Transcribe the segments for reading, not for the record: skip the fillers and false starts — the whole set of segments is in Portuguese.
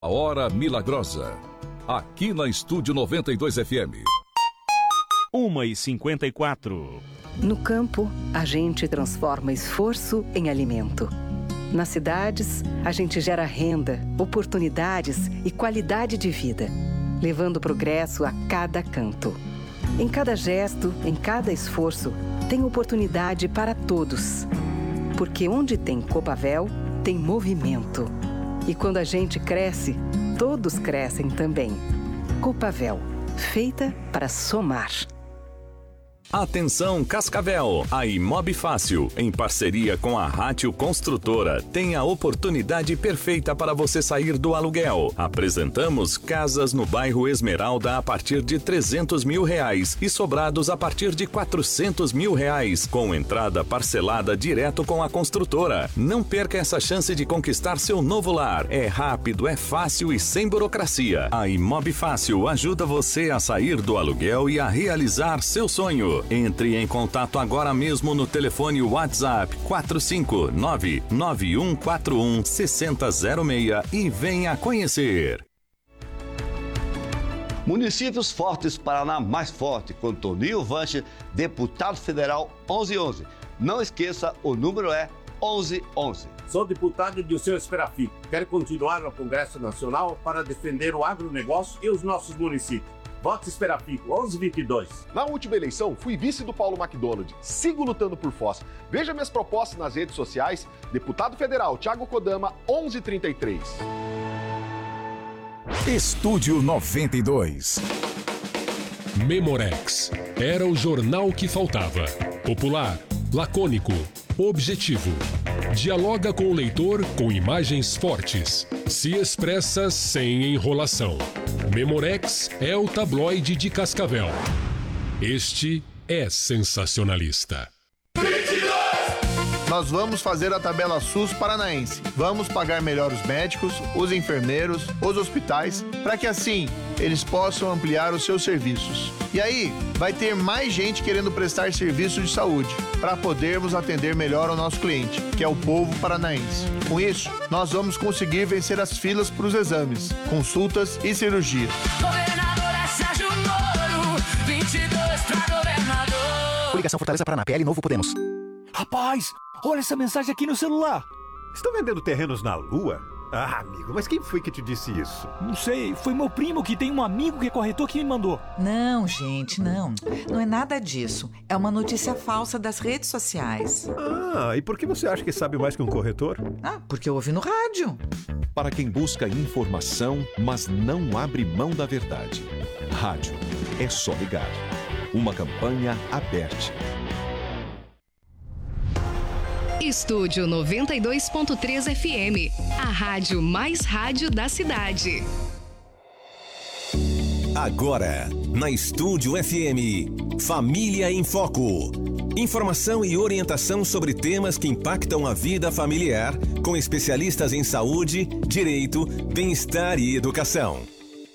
A Hora Milagrosa, aqui na Estúdio 92 FM. 1h54. No campo, a gente transforma esforço em alimento. Nas cidades, a gente gera renda, oportunidades e qualidade de vida, levando progresso a cada canto. Em cada gesto, em cada esforço, tem oportunidade para todos. Porque onde tem Copavel, tem movimento. E quando a gente cresce, todos crescem também. Copavel, feita para somar. Atenção Cascavel, a Imob Fácil, em parceria com a Rátio Construtora, tem a oportunidade perfeita para você sair do aluguel. Apresentamos casas no bairro Esmeralda a partir de R$300 mil e sobrados a partir de R$400 mil, com entrada parcelada direto com a construtora. Não perca essa chance de conquistar seu novo lar. É rápido, é fácil e sem burocracia. A Imob Fácil ajuda você a sair do aluguel e a realizar seu sonho. Entre em contato agora mesmo no telefone WhatsApp 459-9141-6006 e venha conhecer. Municípios Fortes, Paraná mais forte, com Toninho Vanche, deputado federal 1111. Não esqueça, o número é 1111. Sou deputado de Seu Esperafico. Quero continuar no Congresso Nacional para defender o agronegócio e os nossos municípios. Vote Esperafico, 1122. Na última eleição, fui vice do Paulo McDonald. Sigo lutando por Foz. Veja minhas propostas nas redes sociais. Deputado Federal Thiago Kodama, 1133. Estúdio 92. Memorex. Era o jornal que faltava. Popular, lacônico, objetivo. Dialoga com o leitor com imagens fortes. Se expressa sem enrolação. Memorex é o tabloide de Cascavel. Este é sensacionalista. Nós vamos fazer a tabela SUS paranaense. Vamos pagar melhor os médicos, os enfermeiros, os hospitais, para que assim eles possam ampliar os seus serviços. E aí, vai ter mais gente querendo prestar serviço de saúde, para podermos atender melhor ao nosso cliente, que é o povo paranaense. Com isso, nós vamos conseguir vencer as filas para os exames, consultas e cirurgias. Governador Sérgio Moro, 22 para governador. Coligação Fortaleza Paraná, PL Novo Podemos. Rapaz, olha essa mensagem aqui no celular. Estão vendendo terrenos na Lua? Ah, amigo, mas quem foi que te disse isso? Não sei, foi meu primo que tem um amigo que é corretor que me mandou. Não, gente, não. Não é nada disso. É uma notícia falsa das redes sociais. Ah, e por que você acha que sabe mais que um corretor? Ah, porque eu ouvi no rádio. Para quem busca informação, mas não abre mão da verdade. Rádio. É só ligar. Uma campanha aberta. Estúdio 92.3 FM, a rádio mais rádio da cidade. Agora, na Estúdio FM, Família em Foco. Informação e orientação sobre temas que impactam a vida familiar, com especialistas em saúde, direito, bem-estar e educação.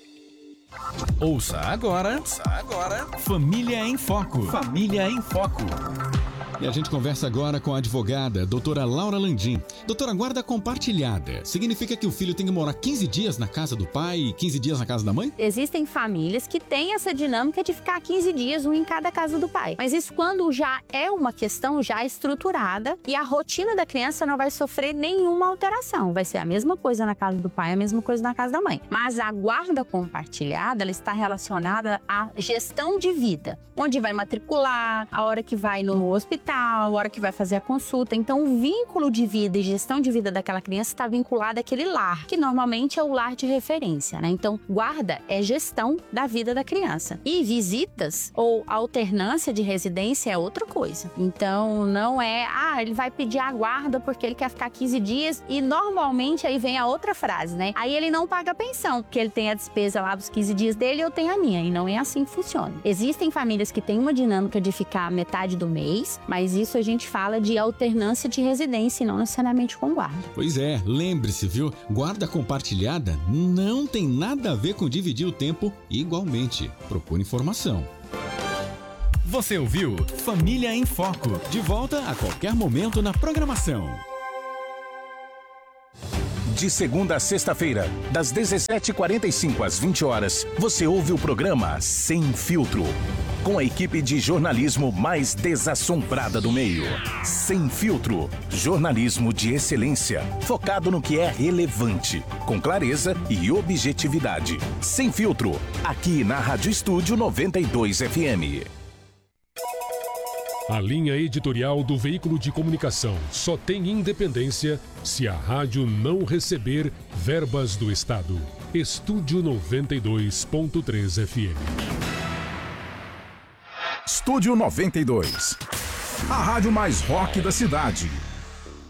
Ouça agora, Família em Foco. Família em Foco. E a gente conversa agora com a advogada, doutora Laura Landim. Doutora, guarda compartilhada significa que o filho tem que morar 15 dias na casa do pai e 15 dias na casa da mãe? Existem famílias que têm essa dinâmica de ficar 15 dias um em cada casa do pai. Mas isso quando já é uma questão já estruturada e a rotina da criança não vai sofrer nenhuma alteração. Vai ser a mesma coisa na casa do pai, a mesma coisa na casa da mãe. Mas a guarda compartilhada, ela está relacionada à gestão de vida. Onde vai matricular, a hora que vai no hospital, a hora que vai fazer a consulta. Então, o vínculo de vida e gestão de vida daquela criança está vinculado àquele lar, que normalmente é o lar de referência, né? Então, guarda é gestão da vida da criança. E visitas ou alternância de residência é outra coisa. Então, não é, ele vai pedir a guarda porque ele quer ficar 15 dias e normalmente aí vem a outra frase, né? Aí ele não paga a pensão, porque ele tem a despesa lá dos 15 dias dele e eu tenho a minha. E não é assim que funciona. Existem famílias que têm uma dinâmica de ficar metade do mês, mas isso a gente fala de alternância de residência e não necessariamente com guarda. Pois é, lembre-se, viu? Guarda compartilhada não tem nada a ver com dividir o tempo igualmente. Procure informação. Você ouviu Família em Foco. De volta a qualquer momento na programação. De segunda a sexta-feira, das 17h45 às 20 horas, você ouve o programa Sem Filtro, com a equipe de jornalismo mais desassombrada do meio. Sem Filtro, jornalismo de excelência, focado no que é relevante, com clareza e objetividade. Sem Filtro, aqui na Rádio Estúdio 92 FM. A linha editorial do veículo de comunicação só tem independência se a rádio não receber verbas do Estado. Estúdio 92.3 FM. Estúdio 92. A rádio mais rock da cidade.